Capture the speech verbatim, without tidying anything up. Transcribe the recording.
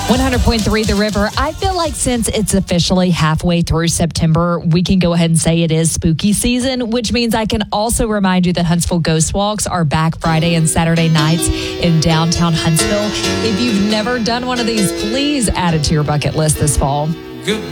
one hundred point three The River. I feel like since it's officially halfway through September, we can go ahead and say it is spooky season, which means I can also remind you that Huntsville Ghost Walks are back Friday and Saturday nights in downtown Huntsville. If you've never done one of these, please add it to your bucket list this fall. Goodbye.